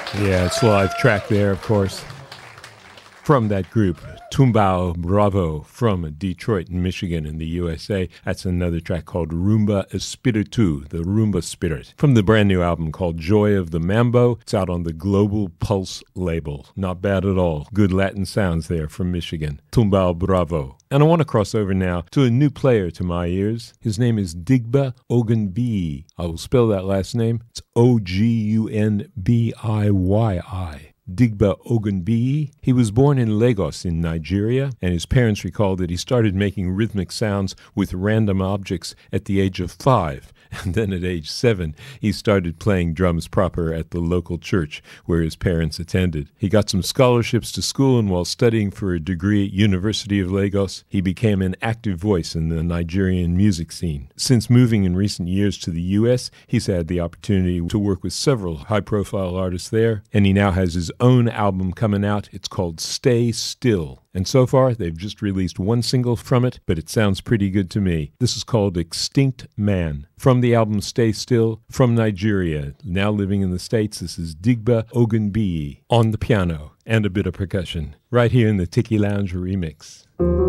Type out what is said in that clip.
Yeah, it's a live track there, of course, from that group, Tumbao Bravo, from Detroit, Michigan, in the USA. That's another track called Rumba Espiritu, the Rumba Spirit, from the brand new album called Joy of the Mambo. It's out on the Global Pulse label. Not bad at all. Good Latin sounds there from Michigan. Tumbao Bravo. And I want to cross over now to a new player to my ears. His name is Digba Ogunbiyi. I will spell that last name. It's Ogunbiyi. Digba Ogunbiyi. He was born in Lagos in Nigeria, and his parents recall that he started making rhythmic sounds with random objects at the age of 5. And then at age 7, he started playing drums proper at the local church where his parents attended. He got some scholarships to school, and while studying for a degree at University of Lagos, he became an active voice in the Nigerian music scene. Since moving in recent years to the U.S., he's had the opportunity to work with several high-profile artists there, and he now has his own album coming out. It's called Stay Still. And so far, they've just released one single from it, but it sounds pretty good to me. This is called Extinct Man. From the album Stay Still, from Nigeria, now living in the States, this is Digba Ogunbiyi on the piano and a bit of percussion, right here in the Tiki Lounge remix.